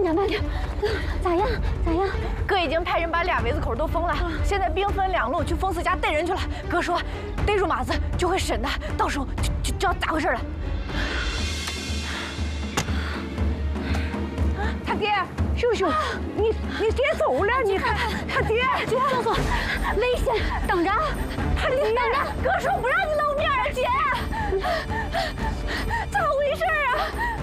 点，慢点。咋样？咋样？ 哥已经派人把俩围子口都封了，现在兵分两路去封四家逮人去了。哥说，逮住马子就会审他，到时候就知道咋回事了。 他爹，秀秀，你爹走了，你看他爹， 教授，危险，等着， 他爹， 等着，哥说不让你露面啊，姐，咋回事啊？